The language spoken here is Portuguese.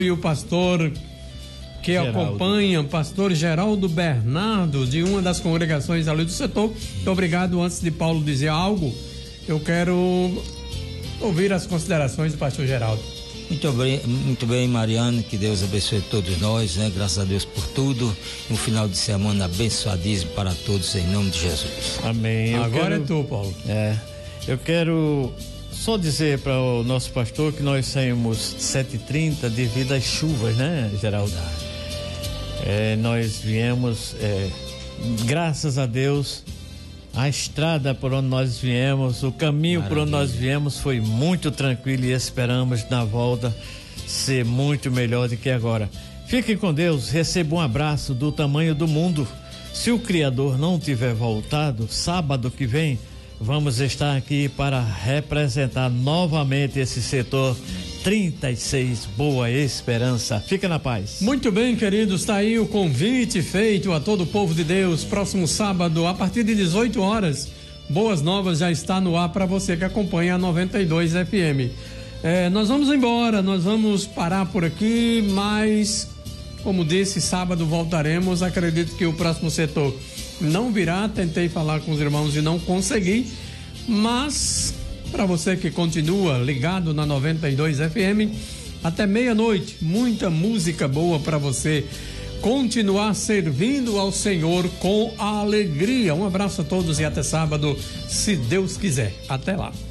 E o pastor que acompanha, pastor Geraldo Bernardo, de uma das congregações ali do setor. Muito obrigado. Antes de Paulo dizer algo, eu quero ouvir as considerações do pastor Geraldo. Muito bem, Mariano, que Deus abençoe todos nós, né? Graças a Deus por tudo. Um final de semana abençoadíssimo para todos, em nome de Jesus. Amém. Agora é tu, Paulo. Eu quero só dizer para o nosso pastor que nós saímos 7h30 devido às chuvas, né, Geraldo? Nós viemos, graças a Deus, a estrada por onde nós viemos, o caminho por onde nós viemos foi muito tranquilo e esperamos na volta ser muito melhor do que agora. Fiquem com Deus, receba um abraço do tamanho do mundo. Se o Criador não tiver voltado, sábado que vem, vamos estar aqui para representar novamente esse setor 36, Boa Esperança. Fica na paz. Muito bem, queridos, está aí o convite feito a todo o povo de Deus. Próximo sábado, a partir de 18 horas, Boas Novas já está no ar para você que acompanha a 92 FM. Nós vamos embora, nós vamos parar por aqui, mas, como disse, sábado voltaremos. Acredito que o próximo setor não virá. Tentei falar com os irmãos e não consegui, mas para você que continua ligado na 92 FM, até meia-noite, muita música boa para você continuar servindo ao Senhor com alegria. Um abraço a todos e até sábado, se Deus quiser. Até lá.